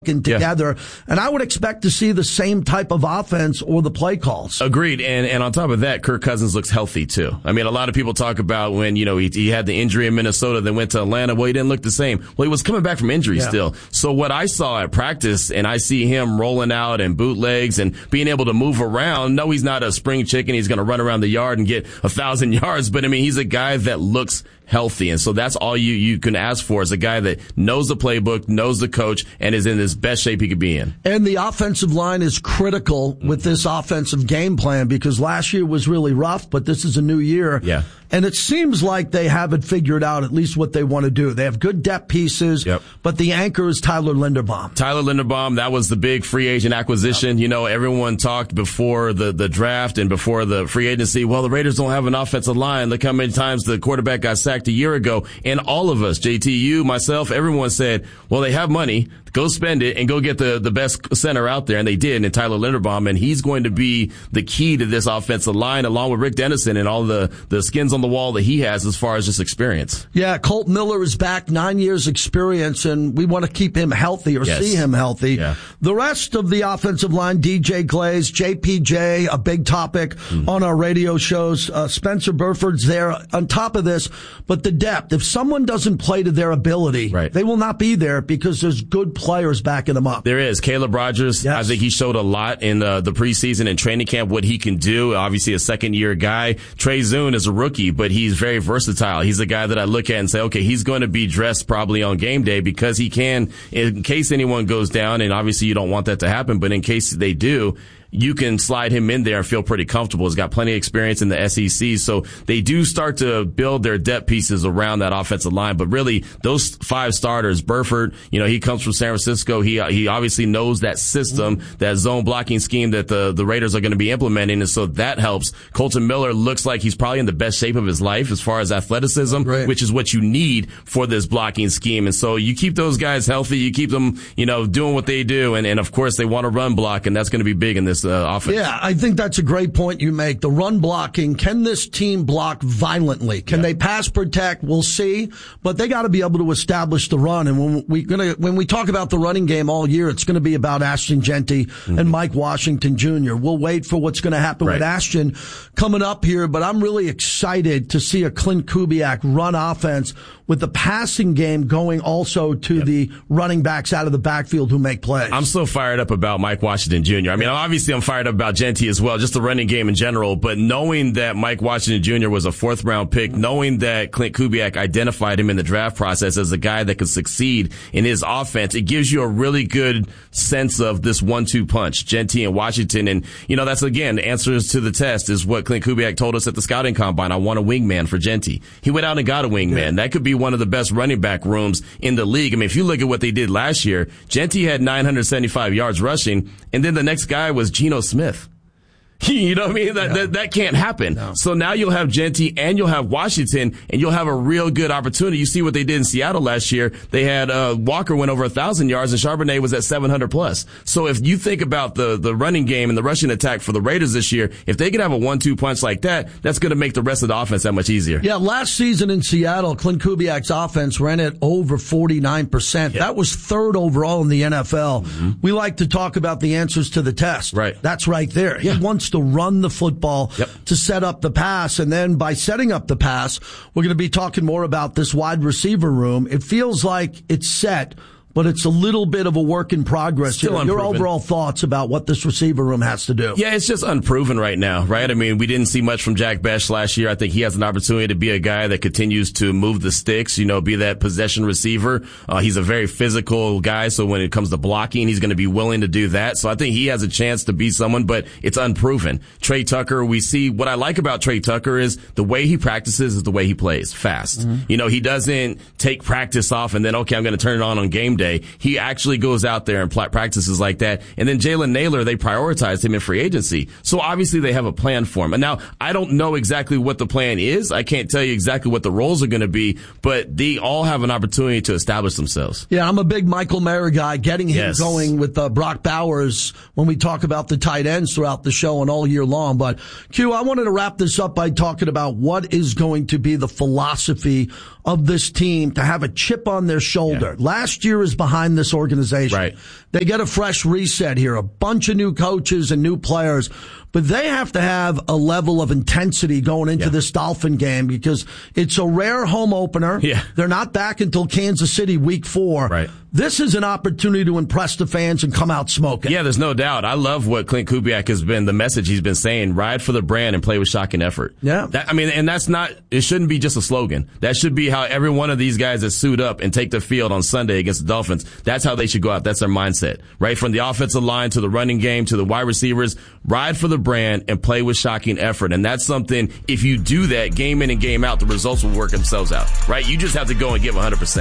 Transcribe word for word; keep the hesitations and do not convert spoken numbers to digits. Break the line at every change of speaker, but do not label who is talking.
together, yeah. And I would expect to see the same type of offense or the play calls.
Agreed. And and on top of that, Kirk Cousins looks healthy too. I mean, a lot of people talk about when, you know, he, he had the injury in Minnesota, then went to Atlanta. Well, he didn't look the same. Well, he was coming back from injury yeah. still. So what I saw at practice, and I see him rolling out and bootlegs and being able to move around. No, he's not a spring chicken. He's going to run around the yard and get a thousand yards. But I mean, he's a guy that looks healthy. And so that's all you, you can ask for, is a guy that knows the playbook, knows the coach, and is in his best shape he could be in.
And the offensive line is critical with this offensive game plan, because last year was really rough, but this is a new year.
Yeah.
And it seems like they have it figured out, at least what they want to do. They have good depth pieces,
yep.
but the anchor is Tyler Linderbaum.
Tyler Linderbaum, that was the big free agent acquisition. Yep. You know, everyone talked before the, the draft and before the free agency, well, the Raiders don't have an offensive line. Look how many times the quarterback got sacked a year ago. And all of us, J T, you, myself, everyone said, well, they have money. Go spend it and go get the, the best center out there. And they did in Tyler Linderbaum. And he's going to be the key to this offensive line, along with Rick Dennison and all the, the skins on the wall that he has as far as just experience.
Yeah, Colt Miller is back, nine years experience, and we want to keep him healthy or yes. see him healthy.
Yeah.
The rest of the offensive line, D J Glaze, J P J, a big topic mm. on our radio shows. Uh, Spencer Burford's there on top of this. But the depth, if someone doesn't play to their ability,
right.
they will not be there, because there's good players backing them up.
There is. Caleb Rogers, yes. I think he showed a lot in the, the preseason and training camp, what he can do. Obviously a second year guy. Trey Zune is a rookie, but he's very versatile. He's a guy that I look at and say, okay, he's going to be dressed probably on game day, because he can, in case anyone goes down, and obviously you don't want that to happen, but in case they do, you can slide him in there and feel pretty comfortable. He's got plenty of experience in the S E C. So they do start to build their depth pieces around that offensive line. But really, those five starters, Burford, you know, he comes from San Francisco. He he obviously knows that system, that zone blocking scheme that the, the Raiders are going to be implementing. And so that helps. Colton Miller looks like he's probably in the best shape of his life as far as athleticism,
right.
which is what you need for this blocking scheme. And so you keep those guys healthy. You keep them, you know, doing what they do. And, and of course, they want to run block, and that's going to be big in this Uh, offense.
Yeah, I think that's a great point you make. The run blocking. Can this team block violently? Can yeah. they pass protect? We'll see. But they got to be able to establish the run. And when we gonna when we talk about the running game all year, it's going to be about Ashton Jeanty mm-hmm. and Mike Washington Junior We'll wait for what's going to happen
right.
with Ashton coming up here. But I'm really excited to see a Clint Kubiak run offense with the passing game going also to yep. the running backs out of the backfield who make plays.
I'm so fired up about Mike Washington Junior I mean, obviously I'm fired up about Jeanty as well, just the running game in general, but knowing that Mike Washington Junior was a fourth round pick, knowing that Clint Kubiak identified him in the draft process as a guy that could succeed in his offense, it gives you a really good sense of this one two punch, Jeanty and Washington. And, you know, that's, again, answers to the test is what Clint Kubiak told us at the scouting combine. I want a wingman for Jeanty. He went out and got a wingman. Yeah. That could be one of the best running back rooms in the league. I mean, if you look at what they did last year, Jeanty had nine hundred seventy-five yards rushing, and then the next guy was Geno Smith. You know what I mean? That, yeah. that, that can't happen. No. So now you'll have Jeanty and you'll have Washington, and you'll have a real good opportunity. You see what they did in Seattle last year. They had, uh, Walker went over a thousand yards and Charbonnet was at seven hundred plus. So if you think about the, the running game and the rushing attack for the Raiders this year, if they could have a one two punch like that, that's going to make the rest of the offense that much easier.
Yeah, last season in Seattle, Clint Kubiak's offense ran at over forty-nine percent.
Yeah.
That was third overall in the N F L. Mm-hmm. We like to talk about the answers to the test.
Right.
That's right there.
Yeah.
He wants to run the football. Ball
yep.
to set up the pass, and then by setting up the pass, we're going to be talking more about this wide receiver room. It feels like it's set, but it's a little bit of a work in progress.
Still
Your
unproven.
overall thoughts about what this receiver room has to do?
Yeah, it's just unproven right now, right? I mean, we didn't see much from Jack Bech last year. I think he has an opportunity to be a guy that continues to move the sticks, you know, be that possession receiver. Uh, he's a very physical guy, so when it comes to blocking, he's going to be willing to do that. So I think he has a chance to be someone, but it's unproven. Trey Tucker, we see what I like about Trey Tucker is the way he practices is the way he plays, fast. Mm-hmm. You know, he doesn't take practice off and then, okay, I'm going to turn it on on game day. He actually goes out there and practices like that. And then Jalen Naylor, they prioritized him in free agency. So obviously they have a plan for him. And now I don't know exactly what the plan is. I can't tell you exactly what the roles are going to be, but they all have an opportunity to establish themselves.
Yeah, I'm a big Michael Mayer guy, getting him
yes.
going with uh, Brock Bowers when we talk about the tight ends throughout the show and all year long. But Q, I wanted to wrap this up by talking about what is going to be the philosophy of this team to have a chip on their shoulder.
Yeah.
Last year is behind this organization.
Right.
They get a fresh reset here, a bunch of new coaches and new players. But they have to have a level of intensity going into yeah. this Dolphin game because it's a rare home opener.
Yeah.
They're not back until Kansas City week four.
Right.
This is an opportunity to impress the fans and come out smoking.
Yeah, there's no doubt. I love what Clint Kubiak has been, the message he's been saying, ride for the brand and play with shock and effort.
Yeah.
That, I mean, and that's not, it shouldn't be just a slogan. That should be how every one of these guys that suit up and take the field on Sunday against the Dolphins, that's how they should go out. That's their mindset, right? From the offensive line to the running game to the wide receivers, ride for the brand and play with shocking effort. And that's something, if you do that game in and game out, the results will work themselves out, right? You just have to go and give one hundred percent.